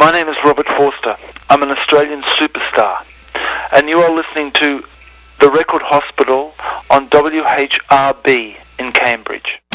My name is Robert Forster. I'm an Australian superstar, and you are listening to The Record Hospital on WHRB in Cambridge.